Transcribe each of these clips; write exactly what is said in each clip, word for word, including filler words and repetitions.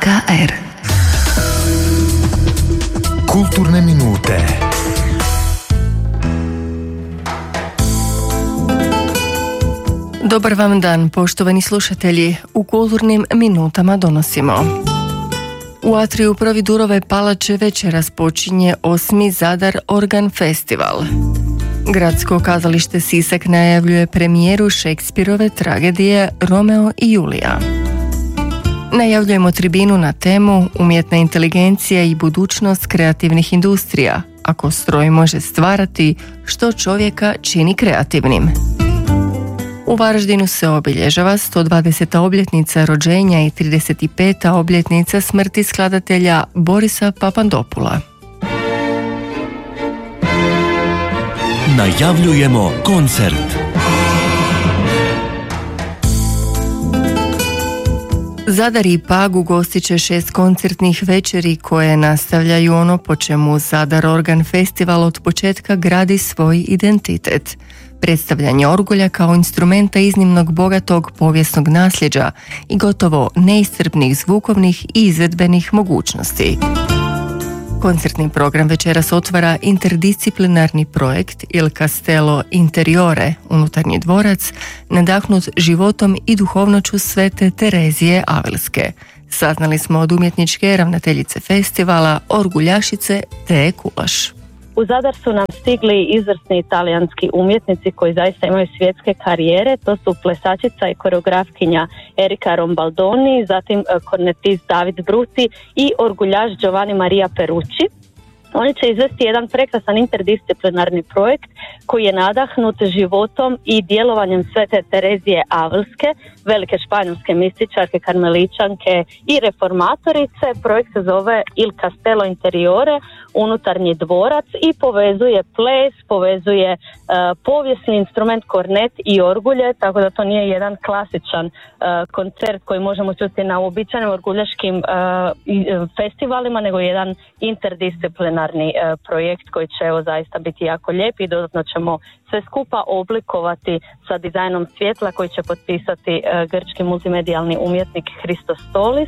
er. Kulturne minute. Dobar vam dan, poštovani slušatelji. U kulturnim minutama donosimo. U atriju Providurove palače večeras počinje osmi Zadar Organ Festival. Gradsko kazalište Sisak najavljuje premijeru Šekspirove tragedije Romeo i Julija. Najavljujemo tribinu na temu Umjetna inteligencija i budućnost kreativnih industrija. Ako stroj može stvarati, što čovjeka čini kreativnim. U Varaždinu se obilježava sto dvadeseta obljetnica rođenja i trideset peta obljetnica smrti skladatelja Borisa Papandopula. Najavljujemo koncert. Zadar i Pag ugostit će šest koncertnih večeri koje nastavljaju ono po čemu Zadar Organ Festival od početka gradi svoj identitet. Predstavljanje orgulja kao instrumenta iznimnog bogatog povijesnog nasljeđa i gotovo neiscrpnih zvukovnih i izvedbenih mogućnosti. Koncertni program večeras otvara interdisciplinarni projekt Il Castello Interiore, unutarnji dvorac, nadahnut životom i duhovnoću Svete Terezije Avilske. Saznali smo od umjetničke ravnateljice festivala, orguljašice Teje Kulaš. U Zadar su nam stigli izvrsni italijanski umjetnici koji zaista imaju svjetske karijere. To su plesačica i koreografkinja Erika Rombaldoni, zatim kornetist David Bruti i orguljaš Giovanni Maria Perucci. Oni će izvesti jedan prekrasan interdisciplinarni projekt koji je nadahnut životom i djelovanjem Svete Terezije Avilske, velike španjolske mističarke, karmeličanke i reformatorice. Projekt se zove Il Castello Interiore, unutarnji dvorac, i povezuje ples, povezuje uh, povijesni instrument kornet i orgulje, tako da to nije jedan klasičan uh, koncert koji možemo čuti na uobičajenim orguljaškim uh, festivalima, nego jedan interdisciplinarni uh, projekt koji će evo zaista biti jako lijep i dodatno ćemo sve skupa oblikovati sa dizajnom svjetla koji će potpisati uh, grčki multimedijalni umjetnik Hristos Stolis.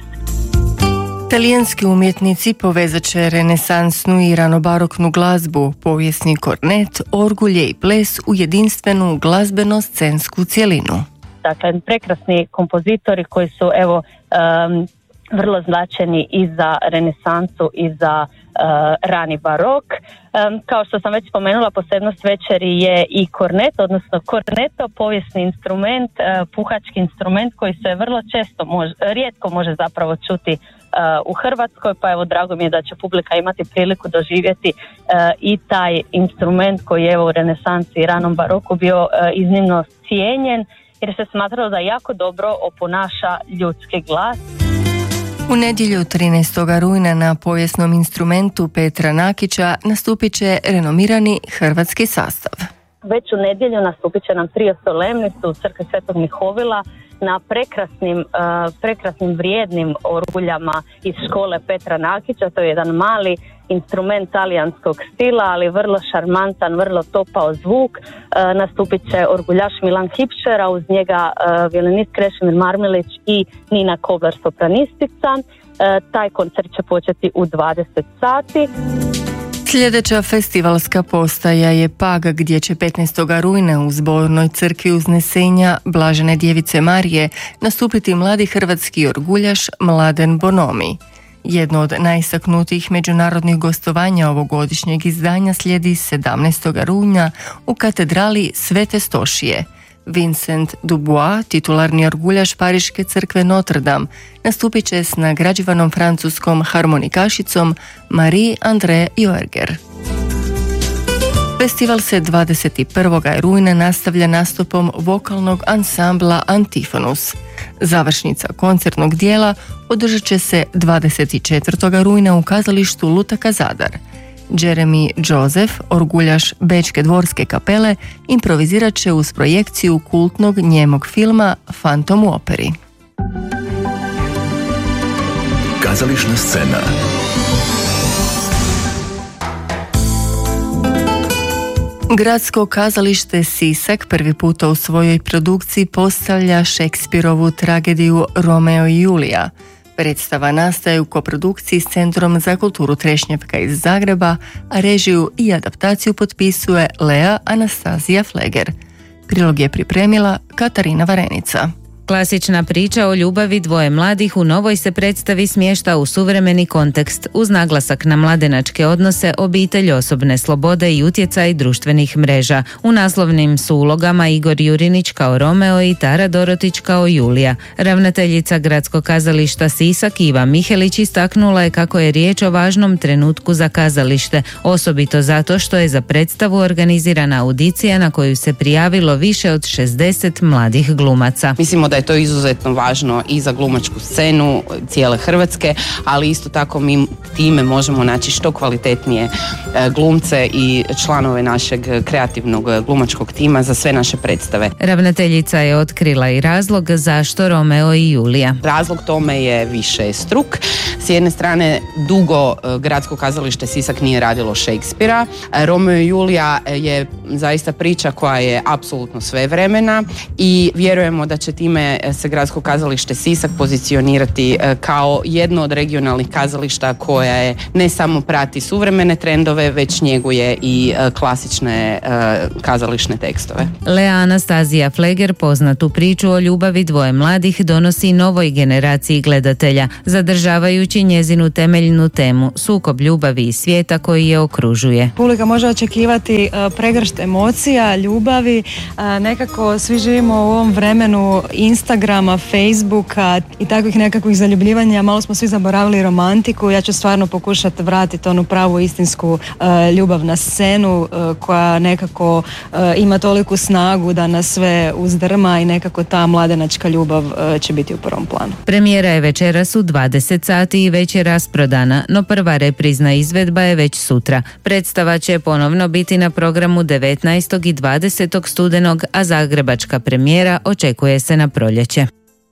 Talijanski umjetnici povezat će renesansnu i ranobaroknu glazbu, povijesni kornet, orgulje i ples u jedinstvenu glazbeno-scensku cjelinu. Dakle, prekrasni kompozitori koji su evo um, vrlo značajni i za renesansu i za uh, rani barok. Um, kao što sam već spomenula, posebnost večeri je i kornet, odnosno korneto, povijesni instrument, uh, puhački instrument koji se vrlo često, može, rijetko može zapravo čuti Uh, u Hrvatskoj, pa evo drago mi je da će publika imati priliku doživjeti uh, i taj instrument koji je evo u renesansi i ranom baroku bio uh, iznimno cijenjen jer se smatralo da jako dobro oponaša ljudski glas. U nedjelju trinaestog rujna na povijesnom instrumentu Petra Nakića nastupit će renomirani hrvatski sastav. Već u nedjelju nastupit će nam trio solemnis u crkvi Svetog Mihovila na prekrasnim, uh, prekrasnim vrijednim orguljama iz škole Petra Nakića. To je jedan mali instrument talijanskog stila, ali vrlo šarmantan, vrlo topao zvuk. Uh, nastupit će orguljaš Milan Hipšer, a uz njega uh, violinist Krešimir Marmilić i Nina Koblar, sopranistica. Uh, taj koncert će početi u dvadeset sati. Sljedeća festivalska postaja je Pag, gdje će petnaestog rujna u Zbornoj crkvi Uznesenja Blažene Djevice Marije nastupiti mladi hrvatski orguljaš Mladen Bonomi. Jedno od najistaknutijih međunarodnih gostovanja ovogodišnjeg izdanja slijedi sedamnaestog rujna u katedrali Svete Stošije. Vincent Dubois, titularni orguljaš Pariške crkve Notre Dame, nastupit će s nagrađivanom francuskom harmonikašicom Marie-André Joerger. Festival se dvadeset prvog rujna nastavlja nastupom vokalnog ansambla Antifonus. Završnica koncertnog dijela održat će se dvadeset četvrtog rujna u kazalištu Lutaka Zadar. Jeremy Joseph, orguljaš Bečke dvorske kapele, improvizirat će uz projekciju kultnog njemog filma Fantom u operi. Kazališna scena. Gradsko kazalište Sisak prvi puta u svojoj produkciji postavlja Šekspirovu tragediju Romeo i Julija. Predstava nastaje u koprodukciji s Centrom za kulturu Trešnjevka iz Zagreba, a režiju i adaptaciju potpisuje Lea Anastazija Fleger. Prilog je pripremila Katarina Varenica. Klasična priča o ljubavi dvoje mladih u novoj se predstavi smješta u suvremeni kontekst, uz naglasak na mladenačke odnose, obitelj, osobne slobode i utjecaj društvenih mreža. U naslovnim su ulogama Igor Jurinić kao Romeo i Tara Dorotić kao Julija. Ravnateljica Gradskog kazališta Sisak Iva Mihelić istaknula je kako je riječ o važnom trenutku za kazalište, osobito zato što je za predstavu organizirana audicija na koju se prijavilo više od šezdeset mladih glumaca. Mislimo da je to izuzetno važno i za glumačku scenu cijele Hrvatske, ali isto tako mi time možemo naći što kvalitetnije glumce i članove našeg kreativnog glumačkog tima za sve naše predstave. Ravnateljica je otkrila i razlog zašto Romeo i Julija. Razlog tome je više struk. S jedne strane, dugo Gradsko kazalište Sisak nije radilo Šekspira. Romeo i Julija je zaista priča koja je apsolutno svevremena i vjerujemo da će time se Gradsko kazalište Sisak pozicionirati kao jedno od regionalnih kazališta koja je ne samo prati suvremene trendove, već njeguje i klasične kazališne tekstove. Lea Anastazija Fleger poznatu priču o ljubavi dvoje mladih donosi novoj generaciji gledatelja, zadržavajući njezinu temeljnu temu, sukob ljubavi i svijeta koji je okružuje. Publika može očekivati pregršt emocija, ljubavi, nekako svi živimo u ovom vremenu Instagrama, Facebooka i takvih nekakvih zaljubljivanja, malo smo svi zaboravili romantiku. Ja ću stvarno pokušati vratiti onu pravu istinsku uh, ljubav na scenu uh, koja nekako uh, ima toliku snagu da nas sve uzdrma i nekako ta mladenačka ljubav uh, će biti u prvom planu. Premijera je večeras u dvadeset sati i već je rasprodana, no prva reprizna izvedba je već sutra. Predstava će ponovno biti na programu devetnaestog i dvadesetog studenog, a zagrebačka premijera očekuje se na proljeće.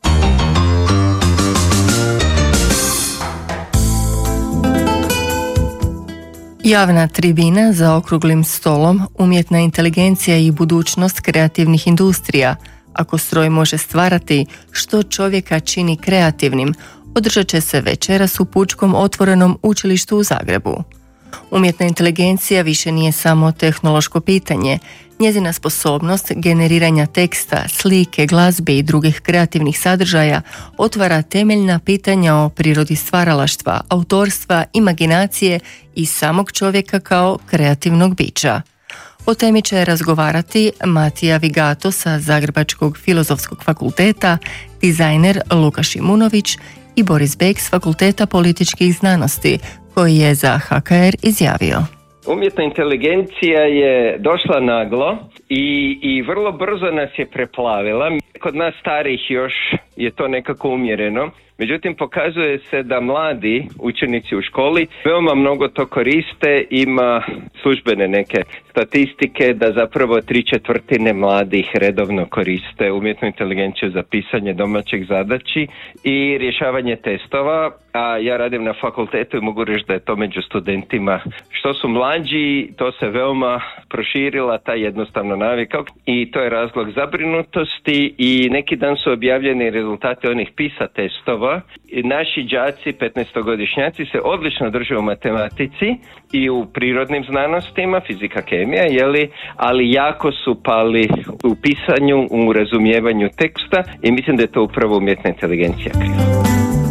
Javna tribina za okruglim stolom, umjetna inteligencija i budućnost kreativnih industrija. Ako stroj može stvarati, što čovjeka čini kreativnim, održat će se večeras u Pučkom otvorenom učilištu u Zagrebu. Umjetna inteligencija više nije samo tehnološko pitanje. Njezina sposobnost generiranja teksta, slike, glazbe i drugih kreativnih sadržaja otvara temeljna pitanja o prirodi stvaralaštva, autorstva, imaginacije i samog čovjeka kao kreativnog bića. O temi će razgovarati Matija Vigato sa Zagrebačkog filozofskog fakulteta, dizajner Luka Šimunović i Boris Bek s Fakulteta političkih znanosti, koji je za H K R izjavio: Umjetna inteligencija je došla naglo i, i vrlo brzo nas je preplavila. Kod nas starih još je to nekako umjereno. Međutim, pokazuje se da mladi učenici u školi veoma mnogo to koriste. Ima službene neke statistike da zapravo tri četvrtine mladih redovno koriste umjetnu inteligenciju za pisanje domaćih zadaći i rješavanje testova. A ja radim na fakultetu i mogu reći da je to među studentima. Što su mlađi, to se veoma proširila ta jednostavna navika i to je razlog zabrinutosti. I neki dan su objavljeni rezultati onih PISA testova. I naši đaci, petnaestogodišnjaci, se odlično drže u matematici i u prirodnim znanostima, fizika, kemija, jeli, ali jako su pali u pisanju, u razumijevanju teksta i mislim da je to upravo umjetna inteligencija kriva.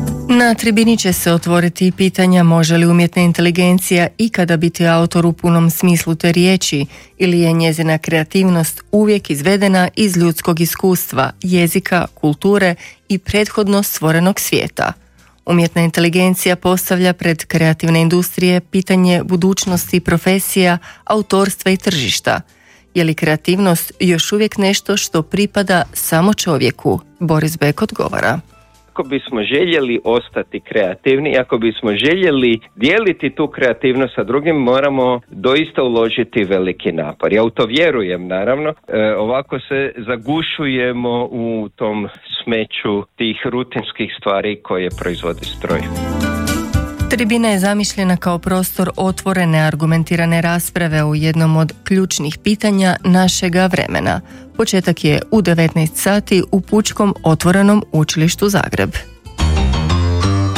Na tribini će se otvoriti pitanja može li umjetna inteligencija ikada biti autor u punom smislu te riječi ili je njezina kreativnost uvijek izvedena iz ljudskog iskustva, jezika, kulture i prethodno stvorenog svijeta. Umjetna inteligencija postavlja pred kreativne industrije pitanje budućnosti profesija, autorstva i tržišta. Je li kreativnost još uvijek nešto što pripada samo čovjeku? Boris Bek odgovara: Ako bismo željeli ostati kreativni, ako bismo željeli dijeliti tu kreativnost sa drugim, moramo doista uložiti veliki napor. Ja u to vjerujem, naravno. E, ovako se zagušujemo u tom smeću tih rutinskih stvari koje proizvodi stroj. Tribina je zamišljena kao prostor otvorene, argumentirane rasprave u jednom od ključnih pitanja našega vremena. Početak je u devetnaest sati u Pučkom otvorenom učilištu Zagreb.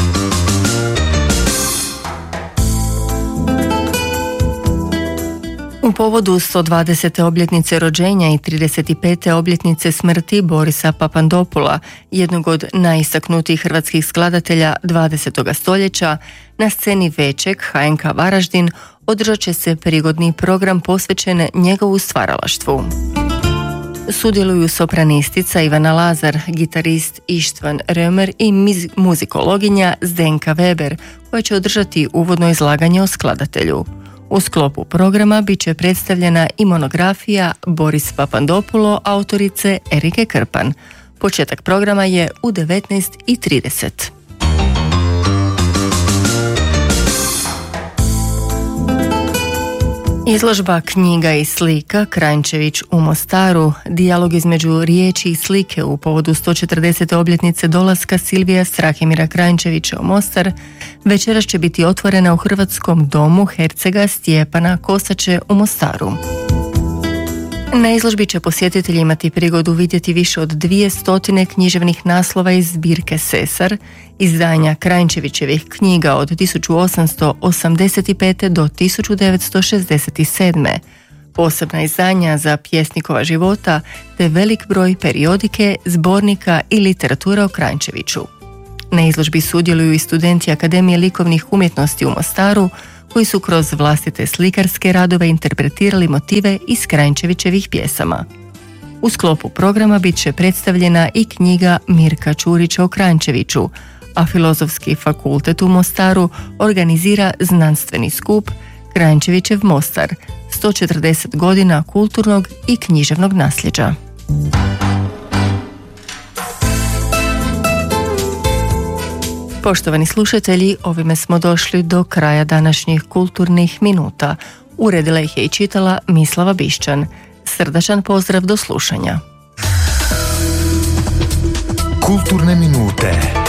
U povodu sto dvadesete obljetnice rođenja i trideset pete obljetnice smrti Borisa Papandopula, jednog od najistaknutijih hrvatskih skladatelja dvadesetog stoljeća, na sceni Večeg ha en ka Varaždin održat će se prigodni program posvećen njegovu stvaralaštvu. Sudjeluju sopranistica Ivana Lazar, gitarist Ištvan Römer i muzikologinja Zdenka Weber, koja će održati uvodno izlaganje o skladatelju. U sklopu programa bit će predstavljena i monografija Boris Papandopulo autorice Erike Krpan. Početak programa je u devetnaest i trideset. Izložba knjiga i slika Kranjčević u Mostaru, dijalog između riječi i slike u povodu sto četrdesete obljetnice dolaska Silvija Strahimira Kranjčevića u Mostar, večeras će biti otvorena u Hrvatskom domu hercega Stjepana Kosače u Mostaru. Na izložbi će posjetitelji imati prigodu vidjeti više od dvije stotine književnih naslova iz zbirke Sesar, izdanja Kranjčevićevih knjiga od tisuću osamsto osamdeset pete do tisuću devetsto šezdeset sedme, posebna izdanja za pjesnikova života te velik broj periodike, zbornika i literatura o Kranjčeviću. Na izložbi sudjeluju i studenti Akademije likovnih umjetnosti u Mostaru, koji su kroz vlastite slikarske radove interpretirali motive iz Kranjčevićevih pjesama. U sklopu programa bit će predstavljena i knjiga Mirka Čurića o Kranjčeviću, a Filozofski fakultet u Mostaru organizira znanstveni skup Kranjčevićev Mostar, sto četrdeset godina kulturnog i književnog nasljeđa. Poštovani slušatelji, ovime smo došli do kraja današnjih kulturnih minuta. Uredila ih je i čitala Mislava Bišćan. Srdačan pozdrav, do slušanja. Kulturne minute.